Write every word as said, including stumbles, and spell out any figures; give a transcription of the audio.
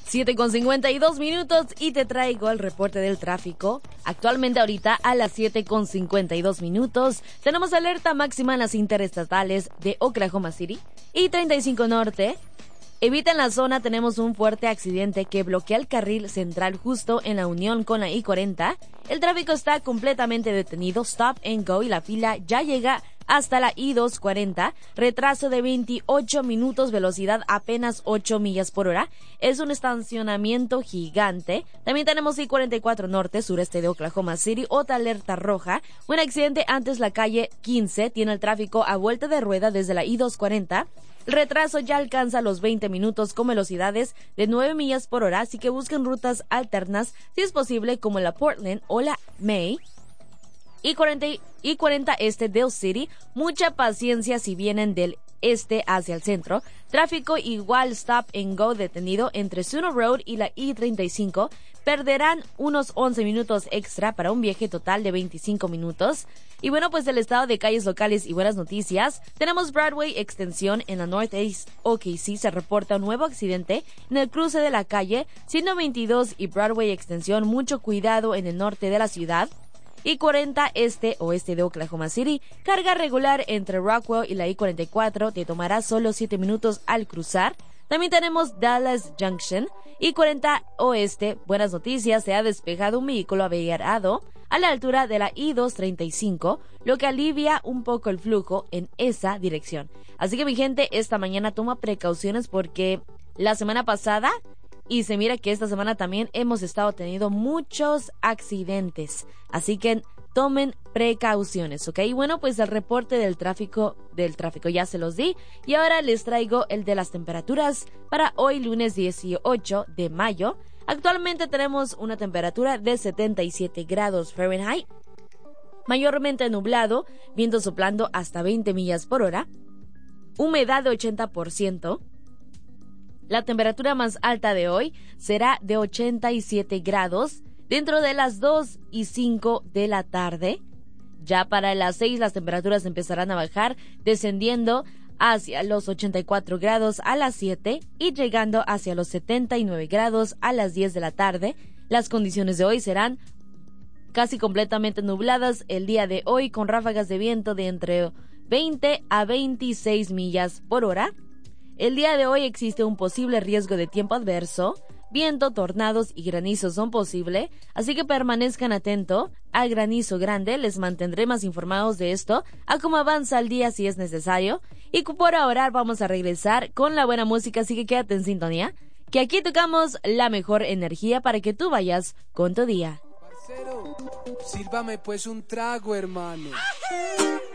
siete con cincuenta y dos minutos y te traigo el reporte del tráfico. Actualmente ahorita a las siete con cincuenta y dos minutos tenemos alerta máxima en las interestatales de Oklahoma City y treinta y cinco Norte. Evita en la zona, tenemos un fuerte accidente que bloquea el carril central justo en la unión con la I cuarenta. El tráfico está completamente detenido, stop and go, y la fila ya llega hasta la I doscientos cuarenta, retraso de veintiocho minutos, velocidad apenas ocho millas por hora. Es un estacionamiento gigante. También tenemos I cuarenta y cuatro Norte, sureste de Oklahoma City, otra alerta roja. Un accidente antes la calle quince, tiene el tráfico a vuelta de rueda desde la I doscientos cuarenta. El retraso ya alcanza los veinte minutos con velocidades de nueve millas por hora, así que busquen rutas alternas, si es posible, como la Portland o la May. I cuarenta, I cuarenta este Dale City, mucha paciencia si vienen del este hacia el centro. Tráfico igual, stop and go detenido entre Suno Road y la I treinta y cinco. Perderán unos once minutos extra para un viaje total de veinticinco minutos. Y bueno, pues del estado de calles locales y buenas noticias, tenemos Broadway extensión en la Northeast O K C. Se reporta un nuevo accidente en el cruce de la calle ciento veintidós y Broadway extensión. Mucho cuidado en el norte de la ciudad. I cuarenta este oeste de Oklahoma City, carga regular entre Rockwell y la I cuarenta y cuatro, te tomará solo siete minutos al cruzar. También tenemos Dallas Junction, I cuarenta oeste, buenas noticias, se ha despejado un vehículo averiado a la altura de la I doscientos treinta y cinco, lo que alivia un poco el flujo en esa dirección. Así que mi gente, esta mañana toma precauciones porque la semana pasada, y se mira que esta semana también hemos estado teniendo muchos accidentes. Así que tomen precauciones, ¿ok? Bueno, pues el reporte del tráfico, del tráfico ya se los di. Y ahora les traigo el de las temperaturas para hoy, lunes dieciocho de mayo. Actualmente tenemos una temperatura de setenta y siete grados Fahrenheit. Mayormente nublado, viento soplando hasta veinte millas por hora. Humedad de ochenta por ciento. La temperatura más alta de hoy será de ochenta y siete grados dentro de las dos y cinco de la tarde. Ya para las seis las temperaturas empezarán a bajar, descendiendo hacia los ochenta y cuatro grados a las siete y llegando hacia los setenta y nueve grados a las diez de la tarde. Las condiciones de hoy serán casi completamente nubladas el día de hoy, con ráfagas de viento de entre veinte a veintiséis millas por hora. El día de hoy existe un posible riesgo de tiempo adverso, viento, tornados y granizos son posibles, así que permanezcan atentos al granizo grande. Les mantendré más informados de esto a cómo avanza el día si es necesario. Y por ahora vamos a regresar con la buena música, así que quédate en sintonía, que aquí tocamos la mejor energía para que tú vayas con tu día. Parcero, sírvame pues un trago, hermano.